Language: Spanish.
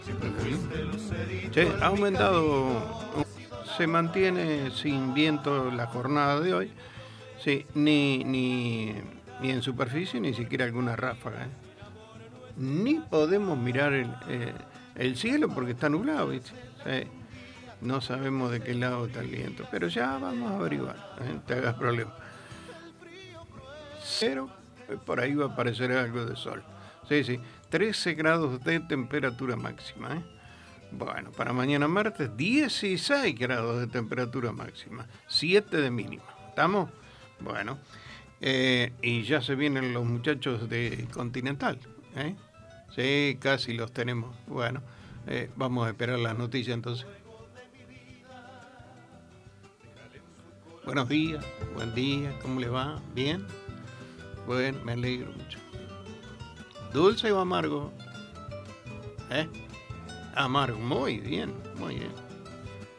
Che, ha aumentado, se mantiene sin viento la jornada de hoy. Sí, ni en superficie, ni siquiera alguna ráfaga. Ni podemos mirar el cielo porque está nublado, ¿viste? Sí, no sabemos de qué lado está el viento, pero ya vamos a averiguar, no te hagas problema. Cero, por ahí va a aparecer algo de sol. Sí, sí, 13 grados de temperatura máxima, ¿eh? Bueno, para mañana martes 16 grados de temperatura máxima, 7 de mínima. ¿Estamos? Bueno, y ya se vienen los muchachos de Continental, ¿eh? Sí, casi los tenemos. Bueno, vamos a esperar las noticias entonces. Buenos días, buen día, ¿cómo le va? ¿Bien? Bueno, me alegro mucho. ¿Dulce o amargo? ¿Eh? Amargo, muy bien, muy bien.